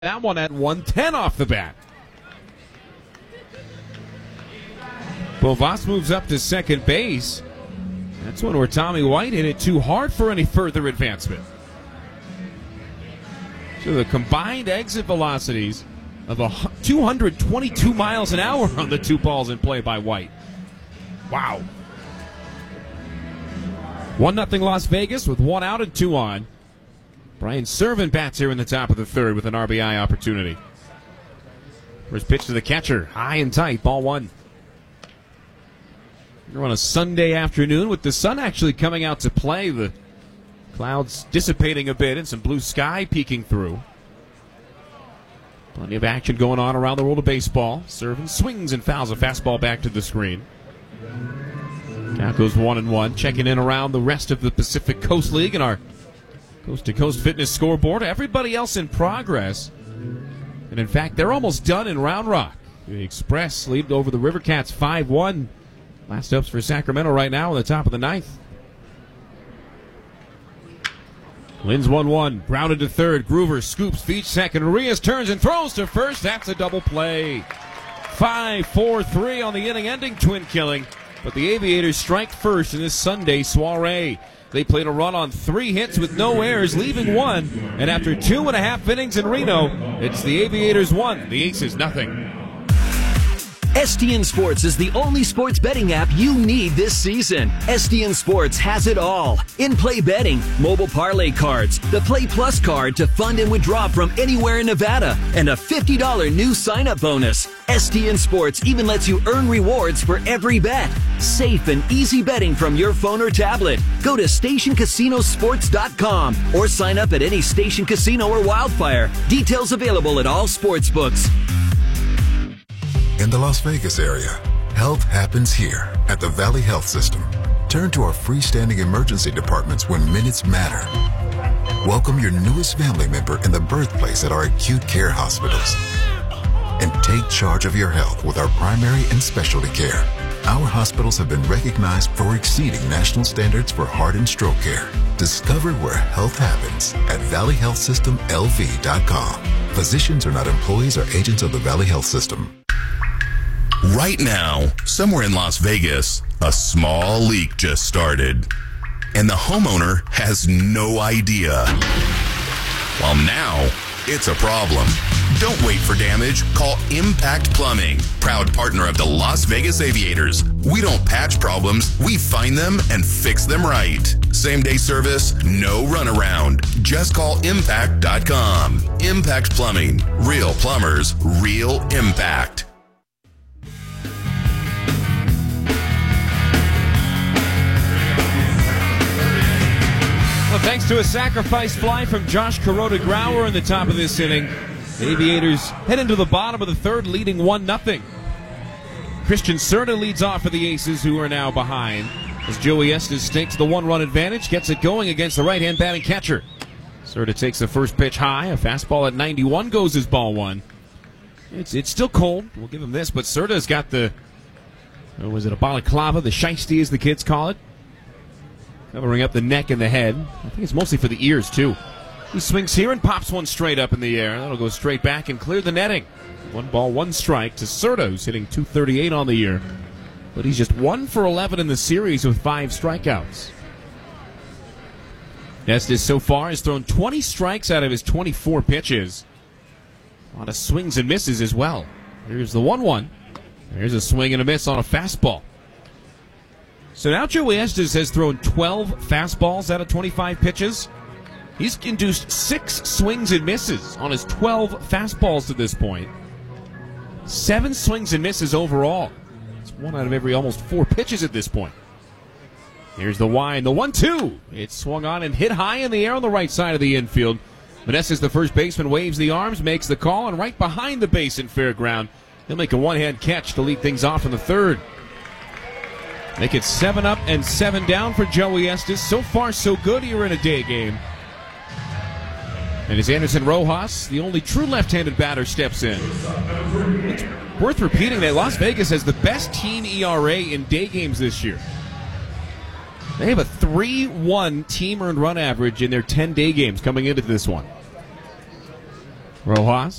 That one at 110 off the bat. Bovas moves up to second base. That's one where Tommy White hit it too hard for any further advancement. So the combined exit velocities of 222 miles an hour on the two balls in play by White. Wow. 1-0 Las Vegas with 1 out and 2 on. Brian Serven bats here in the top of the third with an RBI opportunity. First pitch to the catcher, high and tight, ball one. We're on a Sunday afternoon with the sun actually coming out to play. The clouds dissipating a bit and some blue sky peeking through. Plenty of action going on around the world of baseball. Serven swings and fouls a fastball back to the screen. Count goes 1-1. Checking in around the rest of the Pacific Coast League and our coast-to-coast fitness scoreboard. Everybody else in progress. And in fact, they're almost done in Round Rock. The Express lead over the River Cats 5-1. Last ups for Sacramento right now in the top of the ninth. Wins 1-1. Grounded to third. Groover scoops, feet second. Arias turns and throws to first. That's a double play. 5-4-3 on the inning-ending twin killing. But the Aviators strike first in this Sunday soiree. They played a run on 3 hits with no errors, leaving 1. And after 2.5 innings in Reno, it's the Aviators 1, the Aces nothing. STN Sports is the only sports betting app you need this season. STN Sports has it all. In-play betting, mobile parlay cards, the Play Plus card to fund and withdraw from anywhere in Nevada, and a $50 new sign-up bonus. STN Sports even lets you earn rewards for every bet. Safe and easy betting from your phone or tablet. Go to StationCasinoSports.com or sign up at any Station Casino or Wildfire. Details available at all sportsbooks. In the Las Vegas area, health happens here at the Valley Health System. Turn to our freestanding emergency departments when minutes matter. Welcome your newest family member in the birthplace at our acute care hospitals. And take charge of your health with our primary and specialty care. Our hospitals have been recognized for exceeding national standards for heart and stroke care. Discover where health happens at valleyhealthsystemlv.com. Physicians are not employees or agents of the Valley Health System. Right now, somewhere in Las Vegas, a small leak just started. And the homeowner has no idea. Well, now, it's a problem. Don't wait for damage. Call Impact Plumbing, proud partner of the Las Vegas Aviators. We don't patch problems, we find them and fix them right. Same-day service, no runaround. Just call impact.com. Impact Plumbing. Real plumbers, real impact. Well, thanks to a sacrifice fly from Josh Kuroda-Grauer in the top of this inning, the Aviators head into the bottom of the third, leading 1-0. Christian Serta leads off for the Aces, who are now behind, as Joey Estes takes the 1-run advantage, gets it going against the right-hand batting catcher. Serta takes the first pitch high. A fastball at 91 goes as ball one. It's still cold. We'll give him this, but Serta's got the, was it a balaclava, the shiesty as the kids call it, covering up the neck and the head. I think it's mostly for the ears, too. He swings here and pops one straight up in the air. That'll go straight back and clear the netting. 1-1 strike to Serta, who's hitting .238 on the year. But he's just 1 for 11 in the series with 5 strikeouts. Estes so far has thrown 20 strikes out of his 24 pitches. A lot of swings and misses as well. Here's the 1-1. There's a swing and a miss on a fastball. So now Joey Estes has thrown 12 fastballs out of 25 pitches. He's induced 6 swings and misses on his 12 fastballs to this point. 7 swings and misses overall. It's 1 out of every almost 4 pitches at this point. Here's the wind, the 1-2. It's swung on and hit high in the air on the right side of the infield. Meneses, the first baseman, waves the arms, makes the call, and right behind the base in fair ground, he'll make a one-hand catch to lead things off in the third. Make it 7 up and 7 down for Joey Estes. So far, so good here in a day game. And as Anderson Rojas, the only true left-handed batter, steps in. It's worth repeating that Las Vegas has the best team ERA in day games this year. They have a 3.1 team earned run average in their 10 day games coming into this one. Rojas.